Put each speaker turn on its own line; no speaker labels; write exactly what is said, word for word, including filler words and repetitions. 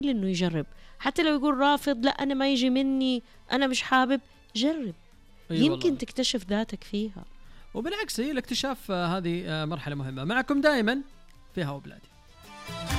إنه يجرب، حتى لو يقول رافض، لا أنا ما يجي مني، أنا مش حابب، جرب.
أيوة
يمكن
والله.
تكتشف ذاتك فيها.
وبالعكس هي الاكتشاف هذه مرحلة مهمة. معكم دائما في هوا بلادي.